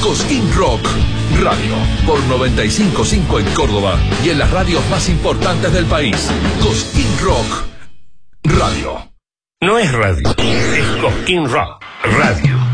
Cosquín Rock Radio por 95.5 en Córdoba y en las radios más importantes del país. Cosquín Rock Radio. No es radio, es Cosquín Rock Radio.